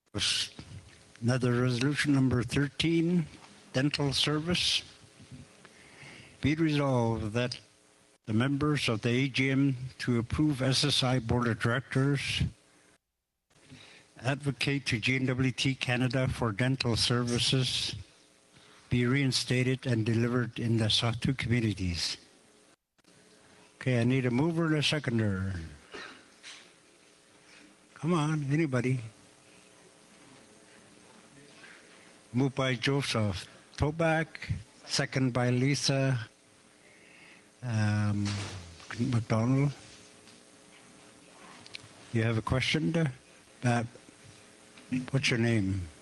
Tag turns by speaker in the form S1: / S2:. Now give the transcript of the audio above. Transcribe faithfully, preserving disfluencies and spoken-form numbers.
S1: Another resolution number thirteen, dental service. Be it resolved that the members of the A G M to approve S S I Board of Directors advocate to G N W T Canada for dental services be reinstated and delivered in the Sahtu communities. Okay, I need a mover and a seconder. Come on, anybody. Moved by Joseph Toback, second by Lisa um, McDonald. You have a question? Uh, what's your name?